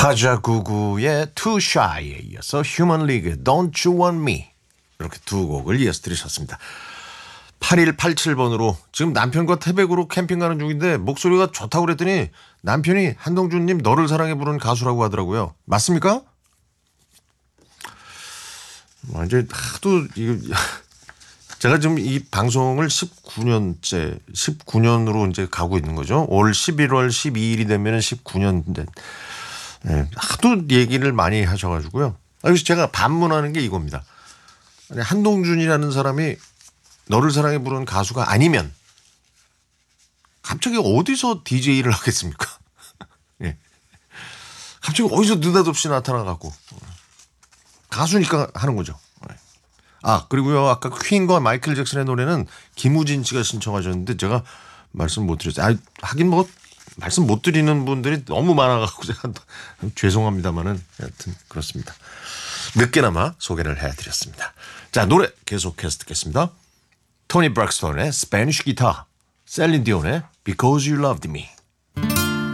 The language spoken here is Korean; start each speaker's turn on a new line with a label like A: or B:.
A: 카자구구의 Too Shy에 이어서 Human League Don't You Want Me 이렇게 두 곡을 이어서 들으셨습니다. 8187번으로 지금 남편과 태백으로 캠핑 가는 중인데 목소리가 좋다고 그랬더니 남편이 한동준님 너를 사랑해 부른 가수라고 하더라고요. 맞습니까? 완전 하도 이거 제가 지금 이 방송을 19년으로 이제 가고 있는 거죠. 올 11월 12일이 되면 19년인데 네, 하도 얘기를 많이 하셔가지고요. 그래서 제가 반문하는 게 이겁니다. 아니, 한동준이라는 사람이 너를 사랑해 부르는 가수가 아니면 갑자기 어디서 DJ를 하겠습니까? 예. 갑자기 어디서 느닷없이 나타나갖고 가수니까 하는 거죠. 아 그리고요 아까 퀸과 마이클 잭슨의 노래는 김우진 씨가 신청하셨는데 제가 말씀 못 드렸어요. 아, 하긴 뭐 말씀 못 드리는 분들이 너무 많아갖고 제가 죄송합니다만은 하여튼 그렇습니다. 늦게나마 소개를 해드렸습니다. 자 노래 계속해서 듣겠습니다. 토니 브렉스턴의 스페니쉬 기타, 셀린 디온의 Because You Loved Me.